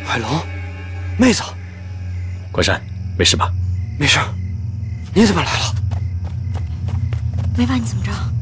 海龙，妹子， 关山，没事吧？ 没事。你怎么来了？ 没把你怎么着？